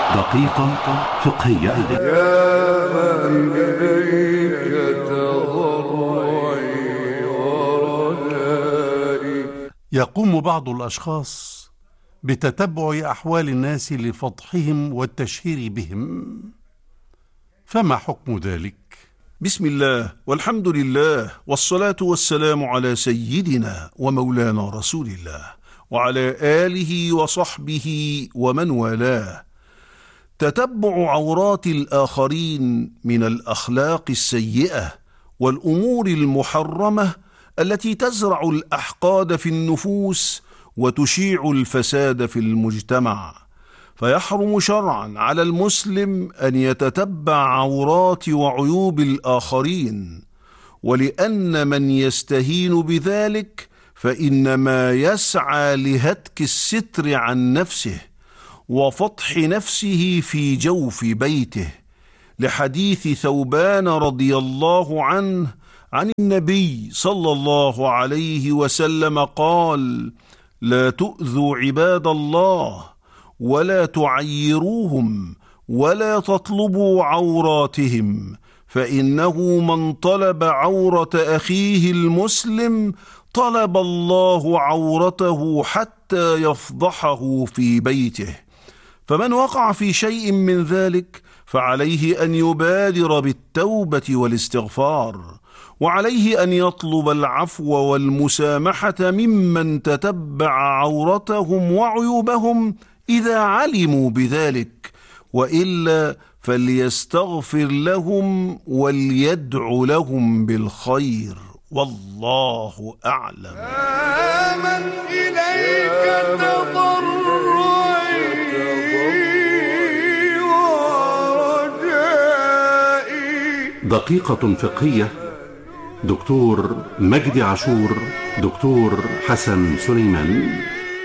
دقيقة فقهية. يا من إليك تضرعي ورجائي. يقوم بعض الأشخاص بتتبع أحوال الناس لفضحهم والتشهير بهم، فما حكم ذلك؟ بسم الله والحمد لله والصلاة والسلام على سيدنا ومولانا رسول الله وعلى آله وصحبه ومن والاه. تتبع عورات الآخرين من الأخلاق السيئة والأمور المحرمة التي تزرع الأحقاد في النفوس وتشيع الفساد في المجتمع، فيحرم شرعا على المسلم أن يتتبع عورات وعيوب الآخرين، ولأن من يستهين بذلك فإنما يسعى لهتك الستر عن نفسه وفضح نفسه في جوف بيته، لحديث ثوبان رضي الله عنه عن النبي صلى الله عليه وسلم قال: لا تؤذوا عباد الله ولا تعيروهم ولا تطلبوا عوراتهم، فإنه من طلب عورة أخيه المسلم طلب الله عورته حتى يفضحه في بيته. فمن وقع في شيء من ذلك فعليه أن يبادر بالتوبة والاستغفار، وعليه أن يطلب العفو والمسامحة ممن تتبع عورتهم وعيوبهم إذا علموا بذلك، وإلا فليستغفر لهم وليدع لهم بالخير، والله أعلم. من إليك تضرعي ورجائي. دقيقة فقهية. دكتور مجدي عاشور، دكتور حسن سليمان.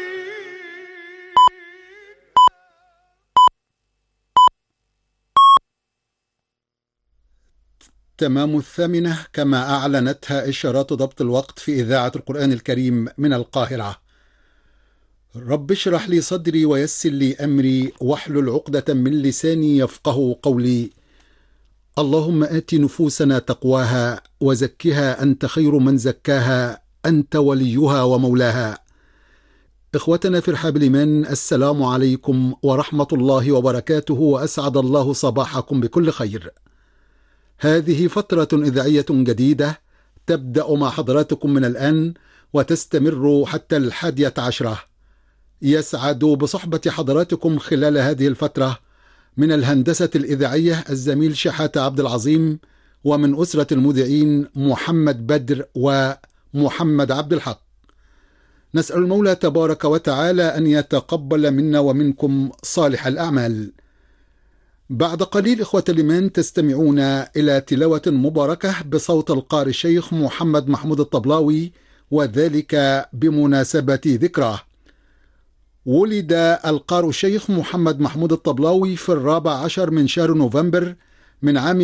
تمام 8 كما أعلنتها إشارات ضبط الوقت في إذاعة القرآن الكريم من القاهرة. رب اشرح لي صدري ويسر لي أمري واحلل عقدة من لساني يفقه قولي. اللهم آت نفوسنا تقواها وزكها أنت خير من زكاها، أنت وليها ومولاها. إخوتنا في رحاب الإيمان، السلام عليكم ورحمة الله وبركاته، وأسعد الله صباحكم بكل خير. هذه فترة إذاعية جديدة تبدأ مع حضراتكم من الآن وتستمر حتى 11. يسعد بصحبة حضراتكم خلال هذه الفترة من الهندسة الإذاعية الزميل شحاتة عبد العظيم، ومن أسرة المذيعين محمد بدر ومحمد عبد الحق. نسأل المولى تبارك وتعالى أن يتقبل منا ومنكم صالح الأعمال. بعد قليل إخوة الإيمان تستمعون إلى تلاوة مباركة بصوت القارئ الشيخ محمد محمود الطبلاوي، وذلك بمناسبة ذكراه. ولد القارئ الشيخ محمد محمود الطبلاوي في 14 من شهر نوفمبر من عام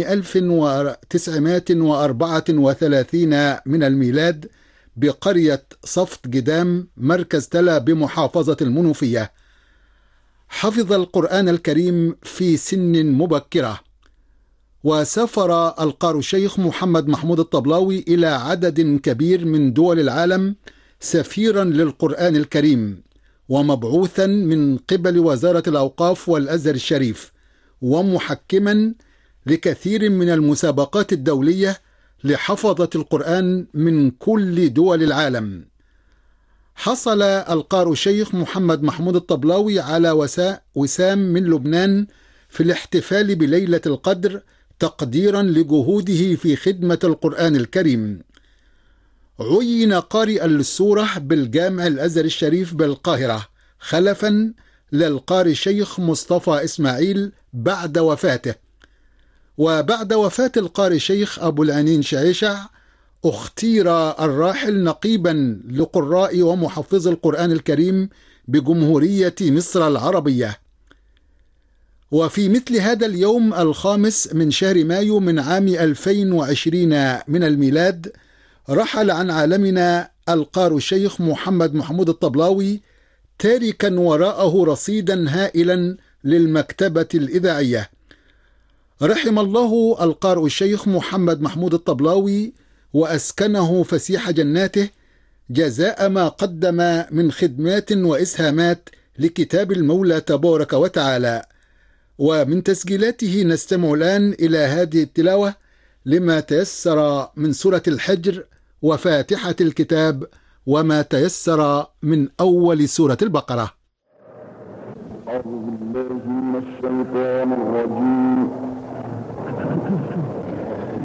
1934 من الميلاد بقرية صفت جدام مركز تلا بمحافظة المنوفية. حفظ القرآن الكريم في سن مبكرة، وسافر القارئ الشيخ محمد محمود الطبلاوي إلى عدد كبير من دول العالم سفيرا للقرآن الكريم، ومبعوثا من قبل وزارة الأوقاف والأزهر الشريف، ومحكما لكثير من المسابقات الدولية لحفظة القرآن من كل دول العالم. حصل القارئ الشيخ محمد محمود الطبلاوي على وسام من لبنان في الاحتفال بليلة القدر تقديرا لجهوده في خدمة القرآن الكريم. عين قارئا للسورة بالجامع الأزهر الشريف بالقاهرة خلفا للقارئ الشيخ مصطفى إسماعيل بعد وفاته. وبعد وفاة القارئ الشيخ أبو العنين شعيشع اختير الراحل نقيبا لقراء ومحفظ القرآن الكريم بجمهورية مصر العربية. وفي مثل هذا اليوم 5 من شهر مايو من عام 2020 من الميلاد رحل عن عالمنا القارئ الشيخ محمد محمود الطبلاوي، تاركا وراءه رصيدا هائلا للمكتبة الإذاعية. رحم الله القارئ الشيخ محمد محمود الطبلاوي وأسكنه فسيح جناته جزاء ما قدم من خدمات وإسهامات لكتاب المولى تبارك وتعالى. ومن تسجيلاته نستمع الآن إلى هذه التلاوة لما تيسر من سورة الحجر وفاتحة الكتاب وما تيسر من أول سورة البقرة. أعوذ بالله من الشيطان الرجيم.